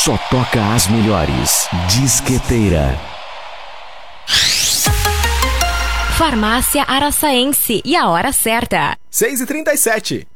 só toca as melhores. Disqueteira. Farmácia Araçaense e a hora certa. 6h37.